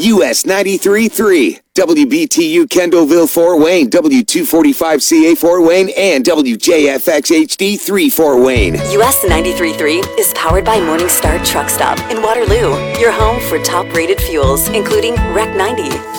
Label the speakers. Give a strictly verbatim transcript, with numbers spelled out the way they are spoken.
Speaker 1: U S ninety-three point three, W B T U Kendallville Fort Wayne, W two forty-five C A Fort Wayne, and W J F X H D three Fort Wayne.
Speaker 2: U S ninety-three point three is powered by Morningstar Truck Stop in Waterloo, your home for top-rated fuels, including Rec ninety.